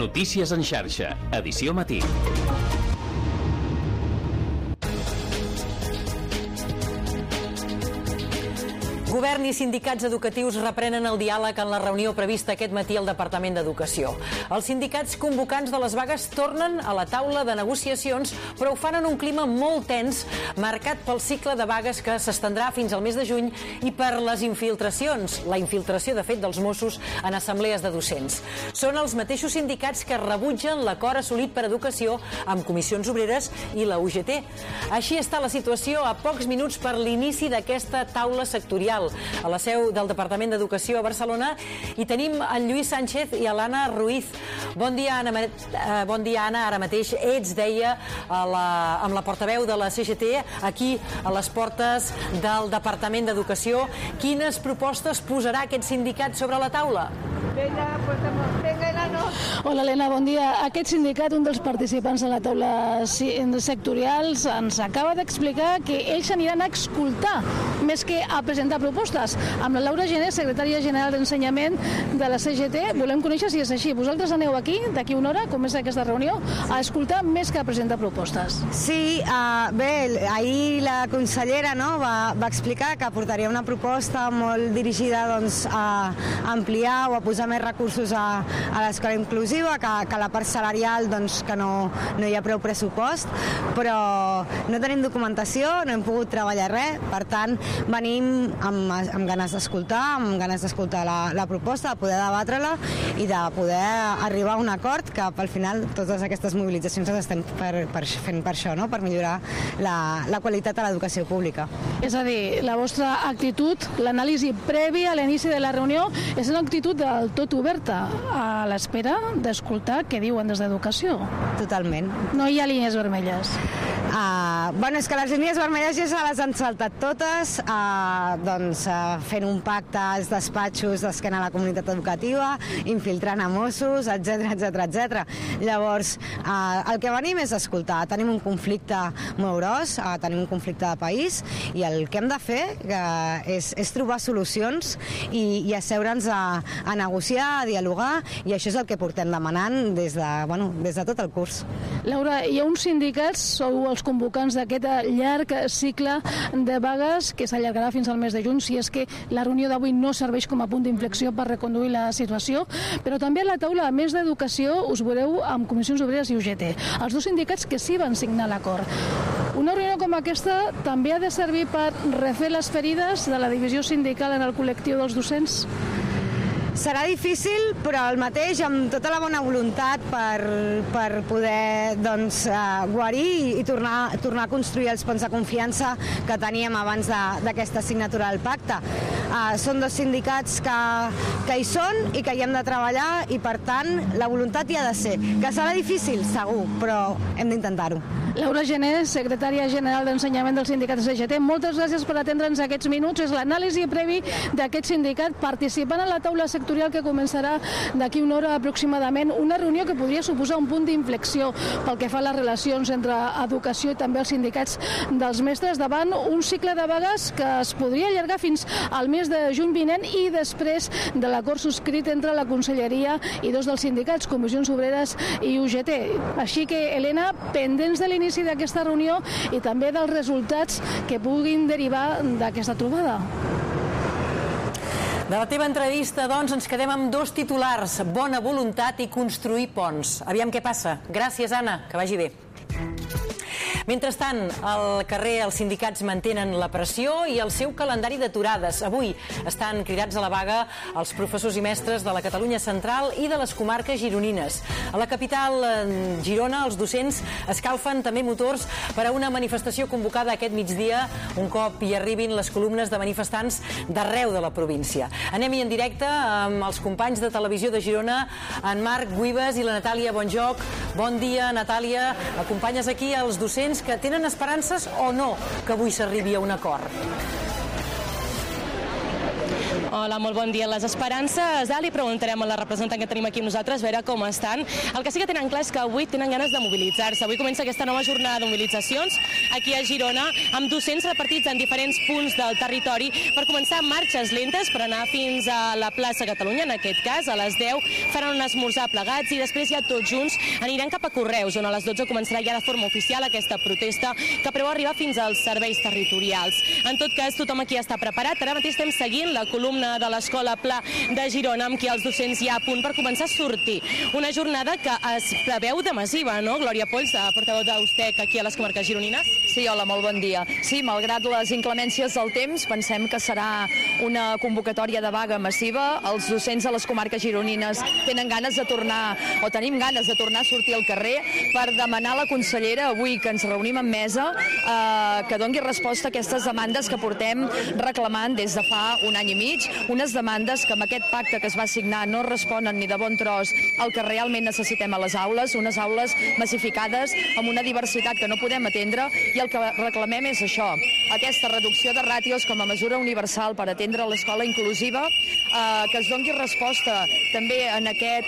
Notícies en xarxa, edició matí. Govern i sindicats educatius reprenen el diàleg en la reunió prevista aquest matí al Departament d'Educació. Els sindicats convocants de les vagues tornen a la taula de negociacions, però ho fan en un clima molt tens, marcat pel cicle de vagues que s'estendrà fins al mes de juny i per les infiltracions, la infiltració, de fet, dels Mossos en assemblees de docents. Són els mateixos sindicats que rebutgen l'acord assolit per Educació amb Comissions Obreres i la UGT. Així està la situació a pocs minuts per l'inici d'aquesta taula sectorial a la seu del Departament d'Educació a Barcelona, i tenim en Lluís Sánchez i l'Anna Ruiz. Bon dia, Anna. Ara mateix ets, deia, amb la portaveu de la CGT aquí a les portes del Departament d'Educació. Quines propostes posarà aquest sindicat sobre la taula? Venga, Elena. Hola, Elena, bon dia. Aquest sindicat, un dels participants de la taula sectorials, ens acaba d'explicar que ells aniran a escoltar més que a presentar propostes. Amb la Laura Gené, secretària general d'Ensenyament de la CGT, volem conèixer si és així. Vosaltres aneu aquí, d'aquí una hora, com és aquesta reunió, a escoltar més que a presentar propostes. Sí, bé, ahir la consellera va explicar que portaria una proposta molt dirigida a ampliar o a posar més recursos a l'escola inclusiva, que la part salarial que no hi ha prou pressupost, però no tenim documentació, no hem pogut treballar res, per tant venim amb ganes d'escoltar la proposta, de poder debatre-la i de poder arribar a un acord, que al final totes aquestes mobilitzacions les estem fent per això, per millorar la qualitat de l'educació pública. És a dir, la vostra actitud, l'anàlisi prèvia a l'inici de la reunió, és una actitud del tot oberta, a l'espera d'escoltar què diuen des d'Educació. Totalment. No hi ha línies vermelles. És que les línies vermelles ja se les han saltat totes, fent un pacte als despatxos d'esquena a la comunitat educativa, infiltrant a Mossos, etc. Llavors, el que venim és escoltar. Tenim un conflicte molt gros, tenim un conflicte de país, i el que hem de fer és trobar solucions i asseure'ns a negociar, a dialogar, i això és el que portem demanant des de tot el curs. Laura, hi ha uns sindicats, sou els convocants d'aquest llarg cicle de vagues que s'allargarà fins al mes de juny, si és que la reunió d'avui no serveix com a punt d'inflexió per reconduir la situació, però també a la taula, a més d'Educació, us veureu amb Comissions Obreres i UGT, els dos sindicats que sí van signar l'acord. Una reunió com aquesta també ha de servir per refer les ferides de la divisió sindical en el col·lectiu dels docents? Serà difícil, però al mateix, amb tota la bona voluntat per poder guarir i tornar a construir els ponts de confiança que teníem abans d'aquesta signatura del pacte. Són dos sindicats que hi són i que hi hem de treballar, i per tant la voluntat hi ha de ser. Que serà difícil, segur, però hem d'intentar-ho. Laura Gené, secretària general d'Ensenyament del sindicat CGT, moltes gràcies per atendre'ns aquests minuts. És l'anàlisi previ d'aquest sindicat participant a la taula sectorial que començarà d'aquí una hora aproximadament, una reunió que podria suposar un punt d'inflexió pel que fa a les relacions entre Educació i també els sindicats dels mestres, davant un cicle de vagues que es podria allargar fins al mes de juny vinent, i després de l'acord subscrit entre la Conselleria i dos dels sindicats, Comissions Obreres i UGT. Així que, Elena, pendents de l'inici d'aquesta reunió i també dels resultats que puguin derivar d'aquesta trobada. De la teva entrevista, doncs, ens quedem amb dos titulars: bona voluntat i construir ponts. Aviam què passa. Gràcies, Anna, que vagi bé. Mentrestant, al carrer els sindicats mantenen la pressió i el seu calendari d'aturades. Avui estan cridats a la vaga els professors i mestres de la Catalunya Central i de les comarques gironines. A la capital, Girona, els docents escalfen també motors per a una manifestació convocada aquest migdia, un cop hi arribin les columnes de manifestants d'arreu de la província. Anem-hi en directe amb els companys de Televisió de Girona, en Marc Güibes i la Natàlia Bonjoc. Bon dia, Natàlia. Acompanyes aquí els docents que tenen esperances o no que avui s'arribi a un acord? Hola, molt bon dia. Les esperances, li preguntarem a la representant que tenim aquí amb nosaltres, a veure com estan. El que sí que tenen clar és que avui tenen ganes de mobilitzar-se. Avui comença aquesta nova jornada de mobilitzacions aquí a Girona, amb docents repartits en diferents punts del territori per començar marxes lentes per anar fins a la plaça Catalunya, en aquest cas, a les 10 faran un esmorzar plegats i després ja tots junts aniran cap a Correus, on a les 12 començarà ja de forma oficial aquesta protesta que preveu arribar fins als serveis territorials. En tot cas, tothom aquí està preparat. Ara mateix estem seguint la columna de l'Escola Pla de Girona, amb qui els docents ja a punt per començar a sortir. Una jornada que es preveu de massiva, no? Glòria Polls, portaveu d'Ustec aquí a les comarques gironines. Sí, hola, molt bon dia. Sí, malgrat les inclemències del temps, pensem que serà una convocatòria de vaga massiva. Els docents a les comarques gironines tenen ganes de tornar, o tenim ganes de tornar a sortir al carrer per demanar a la consellera, avui que ens reunim en mesa, que doni resposta a aquestes demandes que portem reclamant des de fa un any i mig, unes demandes que amb aquest pacte que es va signar no responen ni de bon tros al que realment necessitem a les aules, unes aules massificades amb una diversitat que no podem atendre, i el que reclamem és això, aquesta reducció de ràtios com a mesura universal per atendre l'escola inclusiva, que es doni resposta també en aquest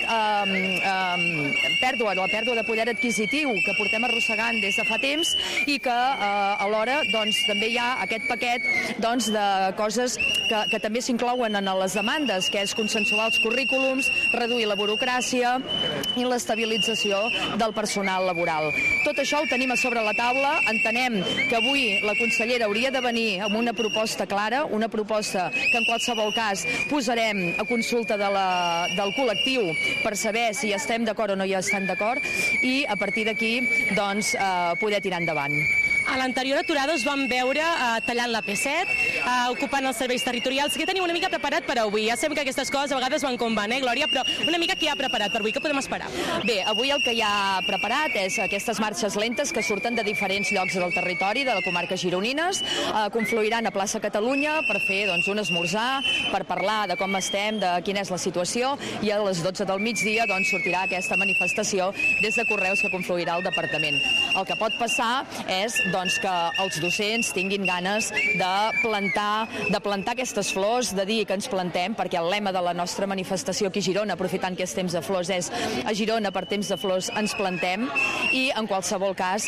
la pèrdua de poder adquisitiu que portem arrossegant des de fa temps, i que alhora també hi ha aquest paquet de coses que també s'inclouen en les demandes, que és consensuar els currículums, reduir la burocràcia i l'estabilització del personal laboral. Tot això ho tenim a sobre la taula. Entenem que avui la consellera hauria de venir amb una proposta clara, una proposta que en qualsevol cas posarem a consulta del col·lectiu per saber si estem d'acord o no hi estem d'acord, i a partir d'aquí poder tirar endavant. A l'anterior aturada us vam veure tallant la P7, ocupant els serveis territorials. Què teniu una mica preparat per avui? Ja sabem que aquestes coses a vegades van com van, Glòria? Però una mica què hi ha preparat per avui? Què podem esperar? Bé, avui el que hi ha preparat és aquestes marxes lentes que surten de diferents llocs del territori, de la comarca gironines, confluiran a plaça Catalunya per fer un esmorzar, per parlar de com estem, de quina és la situació, i a les 12 del migdia sortirà aquesta manifestació des de Correus que confluirà al departament. El que pot passar és que els docents tinguin ganes de plantar aquestes flors, de dir que ens plantem, perquè el lema de la nostra manifestació aquí a Girona, aprofitant que és temps de flors, és a Girona per temps de flors ens plantem, i en qualsevol cas,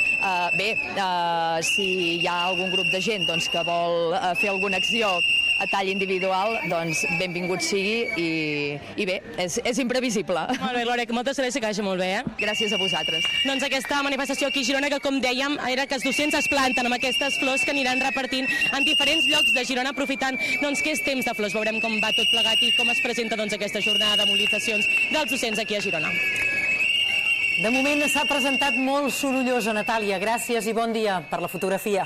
si hi ha algun grup de gent que vol fer alguna acció a tall individual, benvingut sigui, i bé, és imprevisible. Molt bé, Glòria, moltes gràcies, que vagi molt bé. Gràcies a vosaltres. Doncs aquesta manifestació aquí a Girona, que com dèiem, era que els docents es planten amb aquestes flors que aniran repartint en diferents llocs de Girona, aprofitant que és temps de flors. Veurem com va tot plegat i com es presenta aquesta jornada de mobilitzacions dels docents aquí a Girona. De moment s'ha presentat molt sorollosa, Natàlia. Gràcies i bon dia per la fotografia.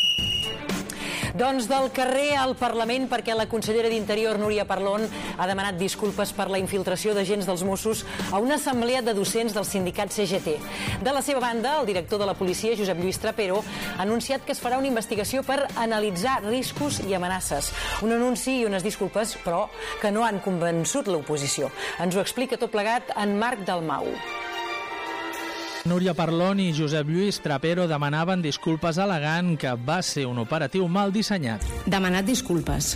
Doncs del carrer al Parlament, perquè la consellera d'Interior, Núria Parlon, ha demanat disculpes per la infiltració d'agents dels Mossos a una assemblea de docents del sindicat CGT. De la seva banda, el director de la policia, Josep Lluís Trapero, ha anunciat que es farà una investigació per analitzar riscos i amenaces. Un anunci i unes disculpes, però, que no han convençut l'oposició. Ens ho explica tot plegat en Marc Dalmau. Núria Parlon i Josep Lluís Trapero demanaven disculpes al·legant que va ser un operatiu mal dissenyat. Demanar disculpes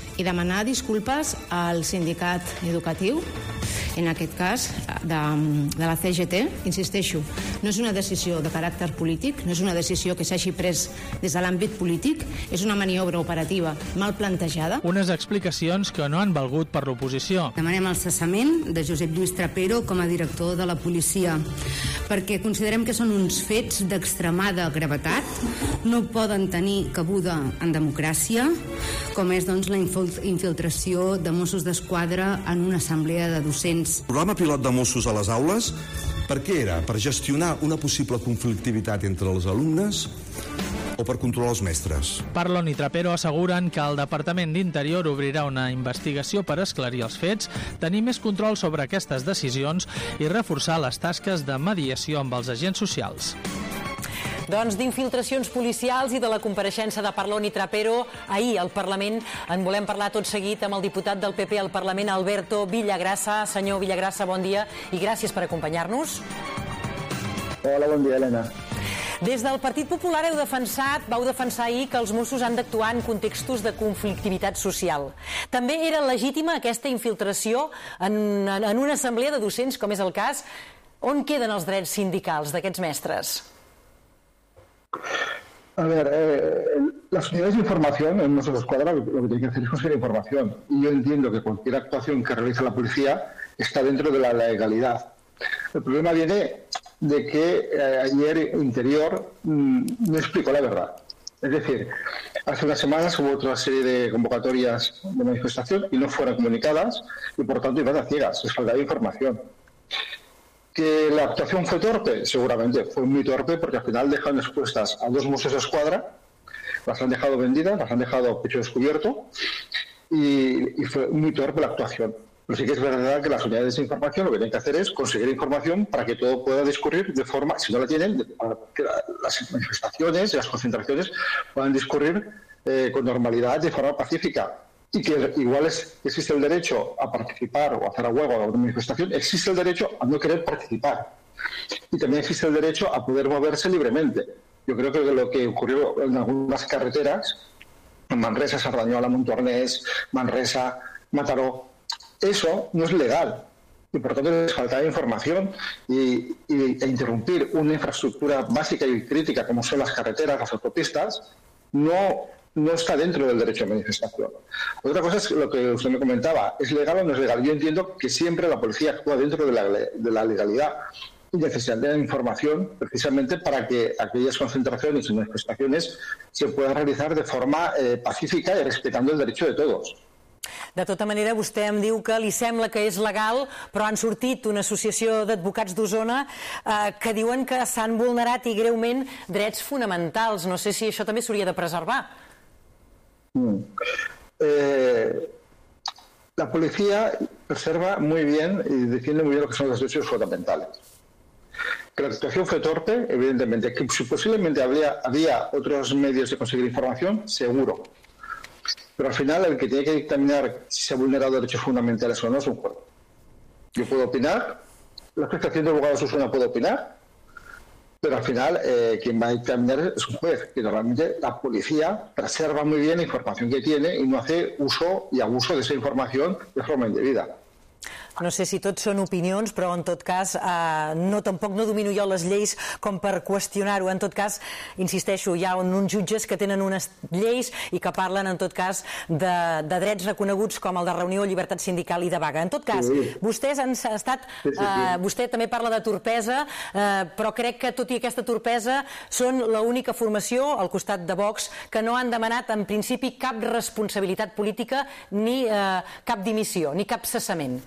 al sindicat educatiu, en aquest cas de la CGT. Insisteixo, no és una decisió de caràcter polític, no és una decisió que s'hagi pres des de l'àmbit polític, és una maniobra operativa mal plantejada. Unes explicacions que no han valgut per l'oposició. Demanem el cessament de Josep Lluís Trapero com a director de la policia, perquè considerem que són uns fets d'extremada gravetat, no poden tenir cabuda en democràcia, com és la infiltració de Mossos d'Esquadra en una assemblea de docents. El programa pilot de Mossos a les aules, per què era? Per gestionar una possible conflictivitat entre els alumnes o per controlar els mestres? Parlon i Trapero asseguren que el Departament d'Interior obrirà una investigació per esclarir els fets, tenir més control sobre aquestes decisions i reforçar les tasques de mediació amb els agents socials. Doncs d'infiltracions policials i de la compareixença de Parlon i Trapero ahir al Parlament en volem parlar tot seguit amb el diputat del PP al Parlament, Alberto Villagrasa. Senyor Villagrasa, bon dia i gràcies per acompanyar-nos. Hola, bon dia, Helena. Des del Partit Popular vau defensar ahir que els Mossos han d'actuar en contextos de conflictivitat social. També era legítima aquesta infiltració en una assemblea de docents, com és el cas. On queden els drets sindicals d'aquests mestres? A ver, las unidades de información en Mossos d'Esquadra lo que tienen que hacer es conseguir información. Y yo entiendo que cualquier actuación que realiza la policía está dentro de la legalidad. El problema viene de que ayer Interior no explicó la verdad. Es decir, hace unas semanas hubo otra serie de convocatorias de manifestación y no fueron comunicadas y por tanto iban a ciegas, les faltaba información. ¿Que la actuación fue torpe? Seguramente, fue muy torpe porque al final dejan expuestas a 2 Mossos d'Esquadra, las han dejado vendidas, las han dejado a pecho descubierto y fue muy torpe la actuación. Pero sí que es verdad que las unidades de información lo que tienen que hacer es conseguir información para que todo pueda discurrir de forma, si no la tienen, para que las manifestaciones y las concentraciones puedan discurrir con normalidad, de forma pacífica. Y que igual existe el derecho a participar o a hacer a huelga o a una manifestación, existe el derecho a no querer participar. Y también existe el derecho a poder moverse libremente. Yo creo que lo que ocurrió en algunas carreteras, en Manresa, Sardañola, Montornès, Manresa, Mataró, eso no es legal. Y por tanto les faltaba información e interrumpir una infraestructura básica y crítica como son las carreteras, las autopistas, no está dentro del derecho de manifestación. Otra cosa es lo que usted me comentaba, ¿es legal o no es legal? Yo entiendo que siempre la policía actúa dentro de la legalidad y necesita de información precisamente para que aquellas concentraciones y manifestaciones se puedan realizar de forma pacífica y respetando el derecho de todos. De tota manera, vostè em diu que li sembla que és legal, però han sortit una associació d'advocats d'Osona que diuen que s'han vulnerat i greument drets fonamentals. No sé si això també s'hauria de preservar. La policía preserva muy bien y defiende muy bien lo que son los derechos fundamentales. Que la situación fue torpe, evidentemente. Que posiblemente había otros medios de conseguir información, seguro. Pero al final el que tiene que dictaminar si se han vulnerado derechos fundamentales o no es un juez. Yo puedo opinar, la Asociación de Abogados de Osona puede opinar, pero al final quien va a dictaminar es un juez, que normalmente la policía preserva muy bien la información que tiene y no hace uso y abuso de esa información de forma indebida. No sé si tots són opinions, però en tot cas tampoc no domino jo les lleis com per qüestionar-ho. En tot cas, insisteixo, hi ha uns jutges que tenen unes lleis i que parlen en tot cas de drets reconeguts com el de reunió, llibertat sindical i de vaga. En tot cas, vostès han estat... Vostè també parla de torpesa, però crec que tot i aquesta torpesa són l'única formació al costat de Vox que no han demanat en principi cap responsabilitat política ni cap dimissió, ni cap cessament.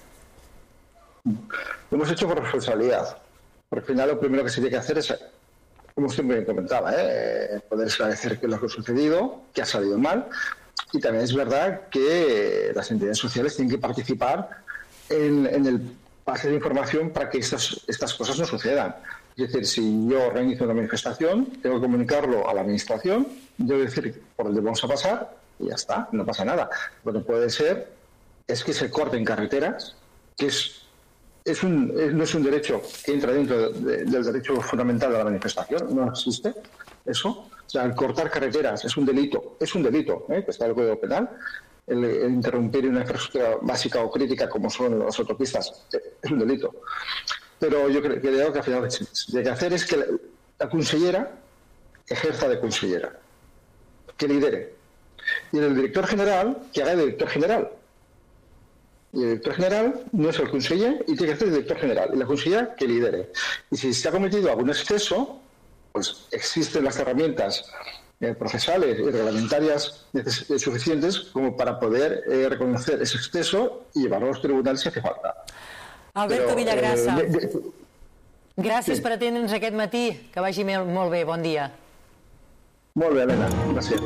Lo hemos hecho por responsabilidad. Porque al final lo primero que se tiene que hacer es, como usted me comentaba, poder esclarecer qué es lo que ha sucedido, qué ha salido mal. Y también es verdad que las entidades sociales tienen que participar en el pase de información para que estas cosas no sucedan. Es decir, si yo organizo una manifestación, tengo que comunicarlo a la administración, debo decir por dónde vamos a pasar y ya está, no pasa nada. Lo que puede ser es que se corten carreteras, que no es un derecho que entra dentro del derecho fundamental de la manifestación, no existe eso. O sea, el cortar carreteras es un delito, que está en el Código Penal. El interrumpir una infraestructura básica o crítica como son las autopistas es un delito. Pero yo creo que al final lo que se tiene que hacer es que la consellera ejerza de consellera, que lidere. Y el director general, que haga de director general. Y el director general no es el conseller y tiene que ser el director general. Y la consellera que lidere. Y si se ha cometido algún exceso, pues existen las herramientas procesales y reglamentarias suficientes como para poder reconocer ese exceso y llevarlo a los tribunales si hace falta. Alberto Villagrasa, gràcies per atendre'ns aquest matí. Que vagi molt bé, bon dia. Molt bé, Helena, gràcies.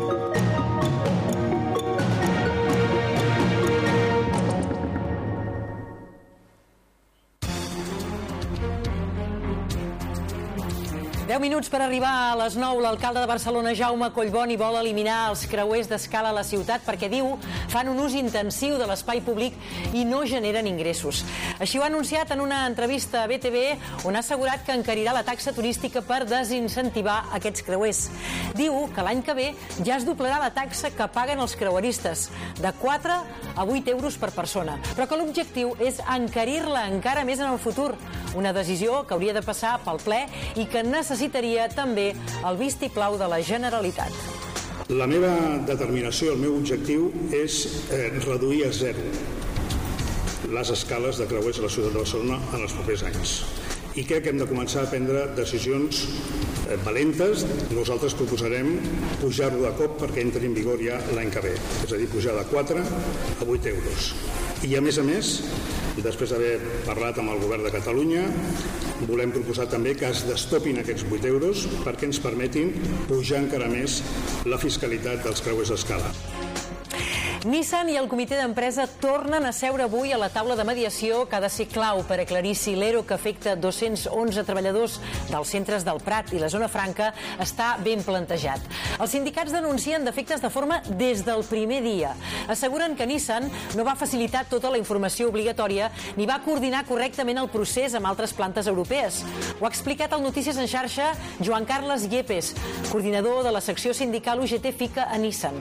10 minuts per arribar a les 9. L'alcalde de Barcelona, Jaume Collboni, vol eliminar els creuers d'escala a la ciutat perquè, diu, fan un ús intensiu de l'espai públic i no generen ingressos. Així ho ha anunciat en una entrevista a BTV, on ha assegurat que encarirà la taxa turística per desincentivar aquests creuers. Diu que l'any que ve ja es doblarà la taxa que paguen els creueristes, de 4 a 8 euros per persona, però que l'objectiu és encarir-la encara més en el futur. Una decisió que hauria de passar pel ple i que necessitaria també el vistiplau de la Generalitat. La meva determinació, el meu objectiu és reduir a 0 les escales de creuers a la ciutat de Barcelona en els propers anys. I crec que hem de començar a prendre decisions valentes. Nosaltres proposarem pujar-ho de cop perquè entri en vigor ja l'any que ve, és a dir, pujar de 4 a 8 euros. I a més, després d'haver parlat amb el govern de Catalunya, volem proposar també que es destopin aquests 8 euros perquè ens permetin pujar encara més la fiscalitat dels creuers d'escala. Nissan i el comitè d'empresa tornen a seure avui a la taula de mediació que ha de ser clau per aclarir si l'ERO que afecta 211 treballadors dels centres del Prat i la Zona Franca està ben plantejat. Els sindicats denuncien defectes de forma des del primer dia. Asseguren que Nissan no va facilitar tota la informació obligatòria ni va coordinar correctament el procés amb altres plantes europees. Ho ha explicat al Notícies en Xarxa Joan Carles Yepes, coordinador de la secció sindical UGT-FICA a Nissan.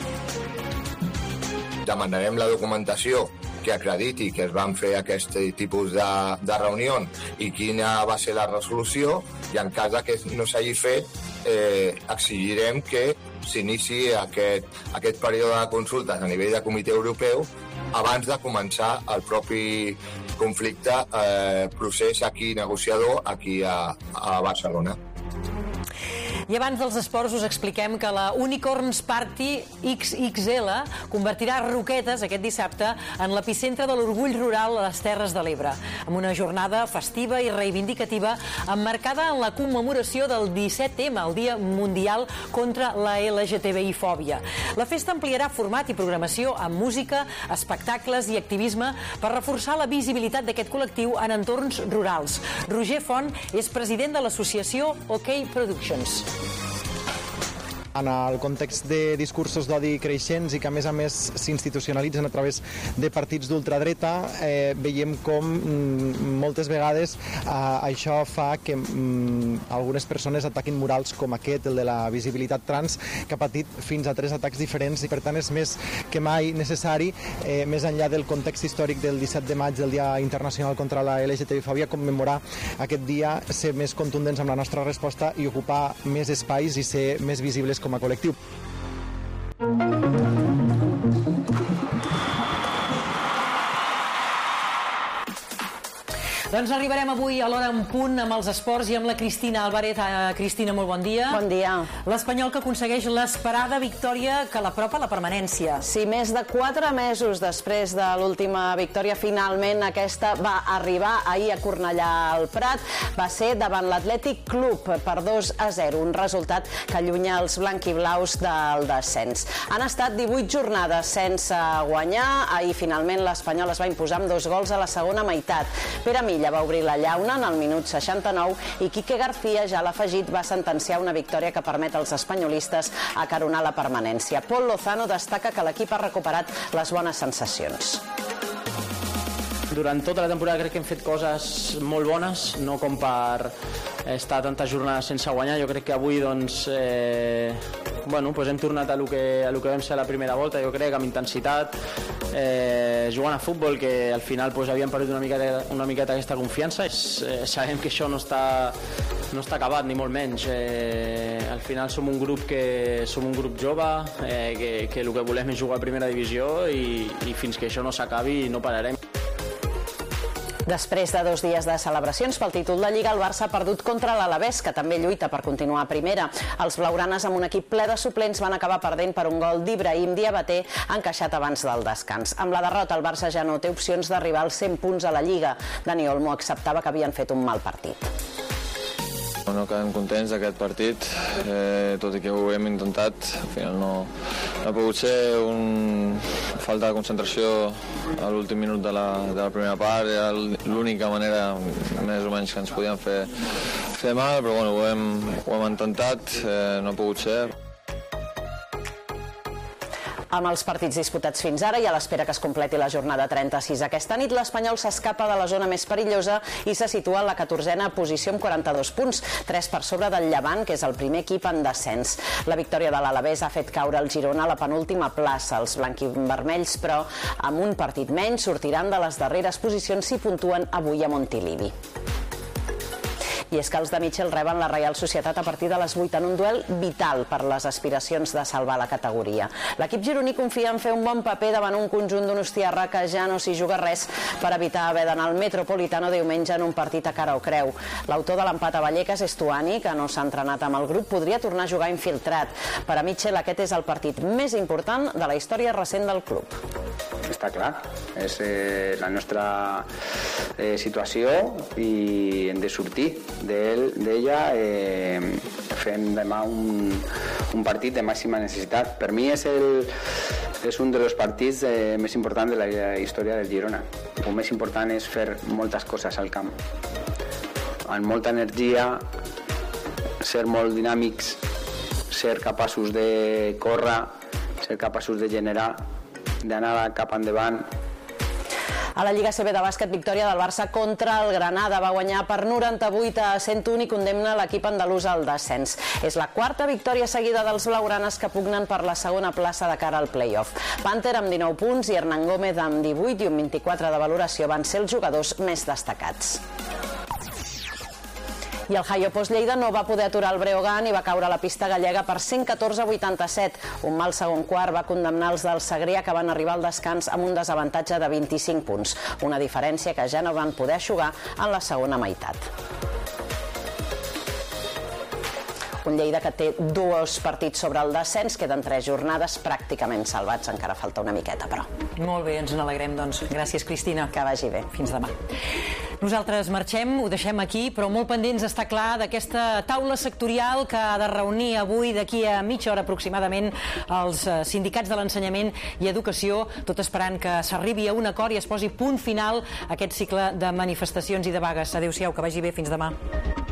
Demanarem la documentació que acrediti que es van fer aquest tipus de reunió i quina va ser la resolució, i en cas que no s'hagi fet, exigirem que s'iniciï aquest període de consultes a nivell de comitè europeu abans de començar el propi conflicte procés aquí negociador aquí a Barcelona. I abans dels esports us expliquem que la Unicorns Party XXL convertirà Roquetes aquest dissabte en l'epicentre de l'orgull rural a les Terres de l'Ebre, amb una jornada festiva i reivindicativa emmarcada en la commemoració del 17M, el Dia Mundial contra la LGTBI-fòbia. La festa ampliarà format i programació amb música, espectacles i activisme per reforçar la visibilitat d'aquest col·lectiu en entorns rurals. Roger Font és president de l'associació OK Productions. En el context de discursos d'odi creixents i que a més s'institucionalitzen a través de partits d'ultradreta, veiem com moltes vegades això fa que algunes persones ataquin murals com aquest, el de la visibilitat trans, que ha patit fins a 3 atacs diferents, i per tant és més que mai necessari, més enllà del context històric del 17 de maig, del Dia Internacional contra la LGTBI-fòbia, commemorar aquest dia, ser més contundents amb la nostra resposta i ocupar més espais i ser més visibles com a col·lectiu. Doncs arribarem avui a l'hora en punt amb els esports i amb la Cristina Álvarez. Cristina, molt bon dia. Bon dia. L'Espanyol que aconsegueix l'esperada victòria que l'apropa a la permanència. Sí, més de 4 mesos després de l'última victòria, finalment aquesta va arribar ahir a Cornellà al Prat. Va ser davant l'Atlètic Club per 2-0, un resultat que allunya els blanquiblaus del descens. Han estat 18 jornades sense guanyar. Ahir finalment l'Espanyol es va imposar amb 2 gols a la segona meitat. Pere Milla va obrir la llauna en el minut 69 i Quique García, ja l'afegit, va sentenciar una victòria que permet als espanyolistes acaronar la permanència. Pol Lozano destaca que l'equip ha recuperat les bones sensacions. Durant tota la temporada crec que hem fet coses molt bones, no com per estar tantes jornades sense guanyar. Jo crec que avui hem tornat a lo que vam ser a la primera volta, jo crec, amb intensitat, jugant a futbol, que al final havíem perdut una miqueta aquesta confiança. Sabem que això no està acabat, ni molt menys. Al final som un grup jove, que el que volem és jugar a primera divisió i fins que això no s'acabi no pararem. Després de 2 dies de celebracions pel títol de Lliga, el Barça ha perdut contra l'Alavés, que també lluita per continuar a primera. Els blaugranes, amb un equip ple de suplents, van acabar perdent per un gol d'Ibrahim Diabaté, encaixat abans del descans. Amb la derrota, el Barça ja no té opcions d'arribar als 100 punts a la Lliga. Dani Olmo acceptava que havien fet un mal partit. No quedem contents d'aquest partit, tot i que ho hem intentat, al final no ha pogut ser falta de concentració a l'últim minut de la primera part, era l'única manera més o menys que ens podien fer mal, però bueno, ho hem intentat, no ha pogut ser. Amb els partits disputats fins ara i a l'espera que es completi la jornada 36 aquesta nit, l'Espanyol s'escapa de la zona més perillosa i se situa en la 14a posició amb 42 punts, 3 per sobre del Llevant, que és el primer equip en descens. La victòria de l'Alavés ha fet caure el Girona a la penúltima plaça. Els blanquivermells, però, amb un partit menys, sortiran de les darreres posicions si puntuen avui a Montilivi. I és que els de Mitchell reben la Reial Societat a partir de les 8 en un duel vital per les aspiracions de salvar la categoria. L'equip gironí confia en fer un bon paper davant un conjunt donostiarra que ja no s'hi juga res per evitar haver d'anar al Metropolitano diumenge en un partit a cara o creu. L'autor de l'empat a Vallecas, Estuani, que no s'ha entrenat amb el grup, podria tornar a jugar infiltrat. Per a Mitchell aquest és el partit més important de la història recent del club. Està clar, és la nostra situació i hem de sortir d'ella fent demà un partit de màxima necessitat. Per mi és un dels partits més importants de la història del Girona. El més important és fer moltes coses al camp, amb molta energia, ser molt dinàmics, ser capaços de córrer, ser capaços de generar, d'anar cap endavant. A la Lliga CB de bàsquet, victòria del Barça contra el Granada. Va guanyar per 98-101 i condemna l'equip andalús al descens. És la quarta victòria seguida dels blaugranes que pugnen per la segona plaça de cara al play-off. Panther amb 19 punts i Hernán Gómez amb 18 i un 24 de valoració van ser els jugadors més destacats. I el Hayo Post Lleida no va poder aturar el Breogán i va caure a la pista gallega per 114-87. Un mal segon quart va condemnar els del Segrià, que van arribar al descans amb un desavantatge de 25 punts. Una diferència que ja no van poder eixugar en la segona meitat. Un Lleida que té 2 partits sobre el descens, queden 3 jornades pràcticament salvats, encara falta una miqueta, però. Molt bé, ens n'alegrem, doncs. Gràcies, Cristina. Que vagi bé. Fins demà. Nosaltres marxem, ho deixem aquí, però molt pendents, està clar, d'aquesta taula sectorial que ha de reunir avui, d'aquí a mitja hora aproximadament, els sindicats de l'ensenyament i educació, tot esperant que s'arribi a un acord i es posi punt final a aquest cicle de manifestacions i de vagues. Adéu-siau, que vagi bé, fins demà.